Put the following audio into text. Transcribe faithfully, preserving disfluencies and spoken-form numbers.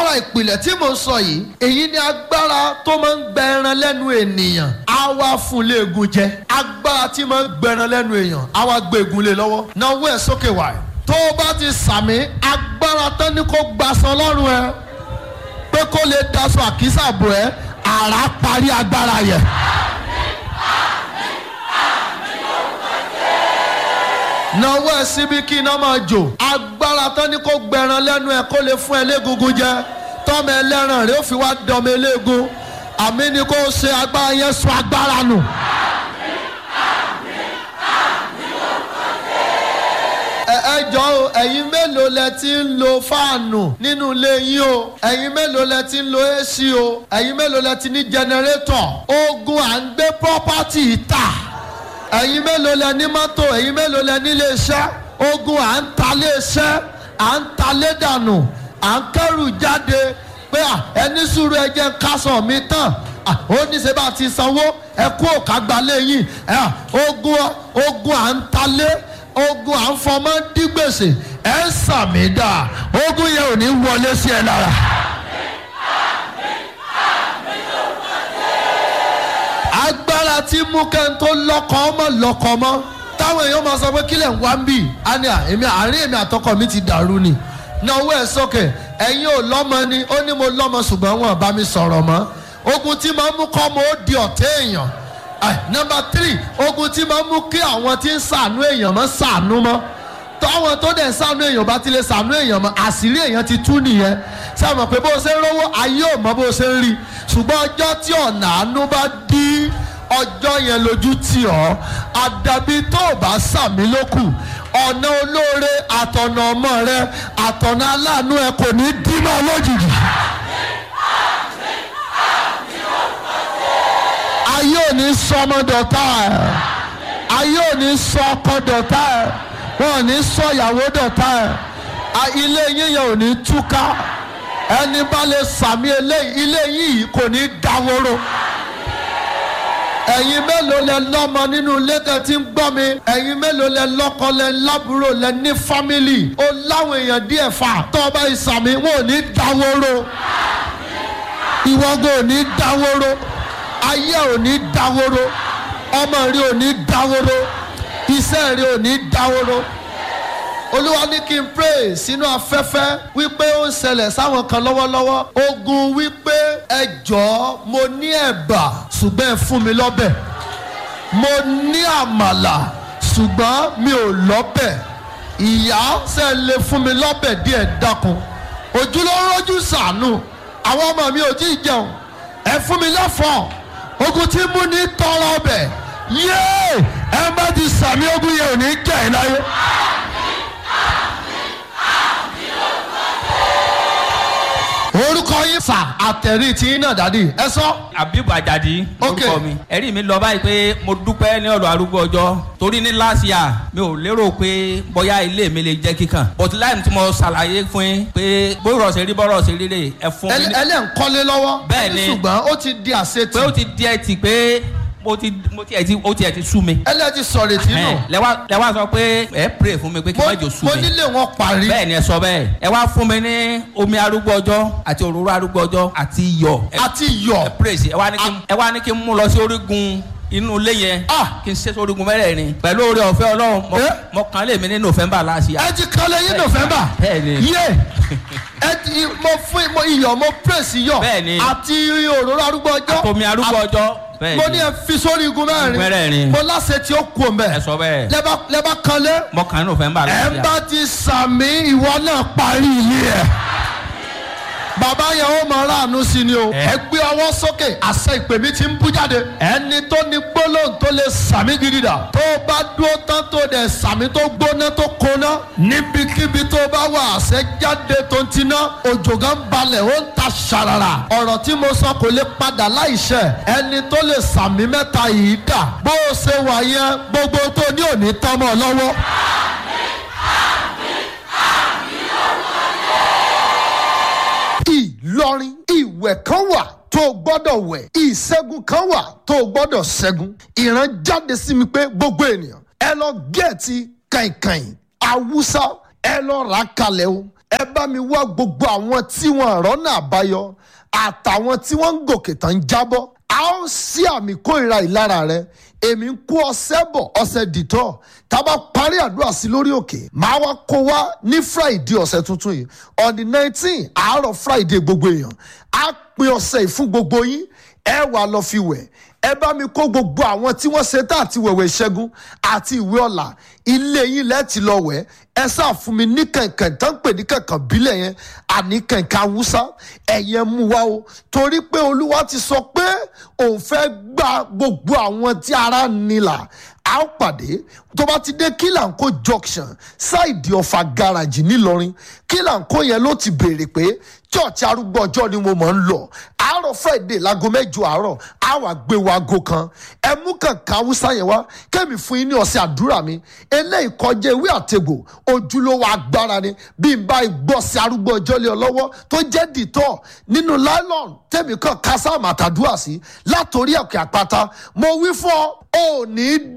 agbára ìpìlẹ̀ tí mo sọ yìí èyí ni agbára tó máa ń gbẹ ẹran lẹ́nu ènìyàn á wá fún léegun jẹ. agbára tí máa ń gbẹ ẹran lẹ́nu èèyàn á wá gbé egun lé lọ́wọ́. náwó ẹ̀ sókè wáyé. tó o bá ti sàmì agbára tán ni kò gbàsán lọ́rùn ẹ pé kó lè daṣọ àkísà bò ẹ́ àrà parí agbára yẹn. náwó ẹ síbi kí iná máa jò. agbára tán ni kò gbẹran lẹ́nu ẹ kó lè fún ẹ légungun jẹ tọ́mọ ẹlẹ́ran rẹ ó fi wá dọ́mọ eléegun. àmì ni kò ṣe agbára yẹn sọ agbára nù. ẹ jọ̀ọ́ o ẹ̀yin mélòó lẹ ti ń lo fáànù nínú ilé yín o ẹ̀yin mélòó lẹ ti ń lo A C o ẹ̀yin mélòó lẹ ti ní jẹnẹrétọ̀. ogun à ń gbé pọ́pátì ta. ẹ̀yin mélòó lẹ ní mọ́tò ẹ̀yin mélòó lẹ ní iléeṣẹ́. ogun à ń ta iléeṣẹ́ à ń ta lédànù à ń kẹ́rù jáde pé ẹni sùúrù ẹjẹ kásán mi tán ó ní ṣe bá ti sanwó ẹ kú òkà gbalẹ̀ yìí ogun ogun à ń ta lé ogun à ń fọmọ dí gbèsè ẹ ń sàmì dà ogun yẹn ò ní wọlé sí ẹ lára. agbára tí mú kẹ́ńtó lọ́kọ̀ ọmọ lọ́kọ̀ mọ́ táwọn èèyàn máa sọ pé kílẹ̀ ń wá ń bì á ní àmì àárín èmi àtọkọ mi ti dàrú ni. náwó ẹ̀ sókè ẹ̀yin ò lọ́mọ ni ó ní mo lọ́mọ ṣùgbọ́n wọn bá mi sọ̀rọ̀ mọ́. ogun tí máa ń mú kọ́ mo ó di ọ̀tẹ̀ èèyàn. nọ́mbà tírì ogun tí máa ń mú kí àwọn tí ń ṣàánú èèyàn mọ́ ṣàánú mọ́. táwọn tó dẹ̀ ń ṣàánú èèyàn bá ti lè ṣàánú èèyàn mọ́ àṣírí èèyàn ti tú nìyẹn. ṣé mọ̀ pé bó ṣe ń rówó ayé ò mọ bó ṣe ń rí ṣùgbọ́n ọjọ́ tí ọ̀nà àánú bá dí ọjọ́ yẹn lójú tì ọ́ àdàbí tó o bá sàmì lókù ọ̀nà olóore àtọ̀nà ọmọ rẹ àtọ̀nà aláàánú ẹ kò ní dí mọ́ lójijì. ayé ò ní sọ ọmọ dọ̀tá ẹ̀ ayé ò ní sọ ọkọ dọ̀tá ẹ̀ wọn ò ní sọ ìyàwó dọ̀tá ẹ̀ ilé yín yẹn ò ní túká ẹni bá lè sàmì eléyìí ilé yìí kò ní dáwóró. ẹ̀yin mélòó lẹ lọ́mọ nínú ilé tẹ́ ti ń gbọ́ mi ẹ̀yin mélòó lẹ lọ́kọ lẹ lábúrò lẹ ní fámìlì ó láwọn èèyàn díẹ̀ fà tó ọba ìsàmì wọn ò ní dáwóró ìwọ́gò ò ní dáwóró ayé ò ní dáwóró ọmọ rí ò ní dáwóró iṣẹ́ rí ò ní dáwóró. olúwa ní kí n pray sínú afẹ́fẹ́ wípé ó ń ṣẹlẹ̀ sáwọn kan lọ́wọ́lọ́wọ́ ogun wípé ẹ jọ̀ọ́ mo ní ẹ̀bà ṣùgbọ́n ẹ fún mi lọ́bẹ̀ mo ní àmàlà ṣùgbọ́n mi ò lọ́bẹ̀ ìyá ṣe lè fún mi lọ́bẹ̀ díẹ̀ dákun ojú ló rọ́jú ṣàánú àwọn ọmọ mi ò tí ì jẹun ẹ fún mi lọ́fọ̀ọ́ ogun tí mú ní tọrọ ọbẹ̀ yéé ẹ bá ti sàmì ogun yẹn ò ní jẹ́ ẹ láyé. orúkọ yín fà àtẹ̀rí tí yín náà dádì ẹ sọ. Abibu Ajadi orúkọ mi ẹ̀rí mi lọ báyìí pé mo dúpẹ́ ní ọ̀dọ̀ arúgbó ọjọ́ torí ní last year mi ò lérò pé bóyá ilé mi lè jẹ́ kíkan but láì tí mo ṣàlàyé fún yín pé bóyá ṣe rí bọ́rọ̀ ṣe rí rè ẹ fún mi. ẹlẹ́ ń kọ́lé lọ́wọ́ bẹ́ẹ̀ ni ṣùgbọ́n ó ti di àṣetì. pé ó ti di ẹtì pé mo ti mo ti ẹ ti ó ti ẹ ti sú mi. ẹlẹ́ ti sọ̀rọ̀ ètí nù. lẹ́wà lẹ́wà sọ pé ẹ pray fún mi pé kí n má jò sú mi. mo nílé wọn parí. bẹ́ẹ̀ ni ẹ sọ bẹ́ẹ̀ ẹ wá fún mi ní omi arúgbó ọjọ́ àti òróró arúgbó ọjọ́ àti iyọ̀. àti iyọ̀. ẹ praise ẹ wá ní kí ẹ wá ní kí n mú lọ sí orígun inú ilé yẹn kí n ṣe sí orígun mẹ́rẹ̀ẹ̀rin pẹ̀lú oore ọ̀fẹ́ Ọlọ́run mo kàn lè mi ní November láti yá. ẹ ti kan lé yín November. bẹ́ẹ̀ ni yé ẹ ti mo fún mo iyọ̀ mo praise iyọ̀. bẹ́ẹ̀ ni àti òróró arúgbó ọjọ́. àtomi arúgbó ọjọ́. mo ní ẹ fi sórí igun mẹ́rin mo láṣẹ tí ó kú ọmọ ẹ. ẹ sọ bẹ́ẹ̀. lẹ́bà lẹ́bà kan lé. mo kàn ní November láti yá. ẹ bá ti sàmì ìwọ náà parí ilé ẹ. bàbá yẹn ó máa ráàánú sí ni o. ẹ gbé ọwọ́ sókè àṣẹ ìpè mi ti ń bú jáde. ẹni tó ní gbólóhùn tó lè sàmì gidi dà. tó bá dúró tán tó dẹ̀ sàmì tó gbóná tó kóná. níbikíbi tó bá wà àṣẹ jáde tó ń tiná. òjò gan balẹ̀ ó ń ta ṣàràrà. ọ̀rọ̀ tí mo sọ kò lè padà láìṣẹ. ẹni tó lè sàmì mẹ́ta yìí dà. bó o ṣe wà yẹn gbogbo tó ní òní tán mọ́ lọ́wọ́. Ìlọrin ìwẹ̀ kan wà tó o gbọ́dọ̀ wẹ̀ ìṣẹ́gun kan wà tó o gbọ́dọ̀ ṣẹ́gun ìran jáde sí mi pé gbogbo ènìyàn ẹ lọ gẹ̀ẹ́tì kàìnkàìn awúsá ẹ lọ rà kalẹ̀ o ẹ bá mi wá gbogbo àwọn tí wọn rọ́nà àbáyọ àtàwọn tí wọ́n ń gòkè tán ń jábọ́. a ó sí àmì kórìíra ìlara rẹ. èmi ń kó ọṣẹ bọ̀ ọṣẹ dìtọ̀ tá a bá parí àdúrà sí lórí òkè máa wá kó wá ní friday ọ̀sẹ̀ tuntun yìí on the nineteen àárọ̀ friday gbogbo èèyàn á pín ọṣẹ yìí fún gbogbo yín ẹ wà lọ fi wẹ̀. ẹ bá mi kó gbogbo àwọn tí wọ́n ṣe tá àti wẹ̀wẹ̀ ìṣẹ́gun àti ìwé ọ̀la ilé yín lẹ́ẹ̀tì lọ wẹ̀ ẹ sáà fún mi ní kẹ̀kẹ́ tán pè ní kẹ̀kẹ́ bílẹ̀ yẹn àní kẹ̀kẹ́ awúsá ẹ̀yẹn mú wá o torí pé olúwa ti sọ pé òun fẹ́ gba gbogbo àwọn tí ara nílà a ó pàdé tó bá ti dé kílànkó junction ṣáìdì ọ̀fà gáràjì ńìlọrin kílànkó yẹn ló ti béèrè pé church arúgbó ọjọ́ ni mo mọ̀ ń lọ àárọ̀ friday láago mẹ́jọ àárọ̀ á wà gbé wago kan ẹ mú kànká haúsá yẹn wá kẹ́mi fún yín ní ọ̀sẹ̀ àdúrà mi eléyìí kọjá ewé àtegbò ojúlówó agbára ni bí n bá gbọ́sẹ̀ arúgbó ọjọ́ lé ọ lọ́wọ́ tó jẹ́ dìtọ̀ nínú nylon tẹ́mi kan kásáàmù àtàdúrà sí látòrí ẹ̀kẹ́ àpáta mo wí fún ọ ò ní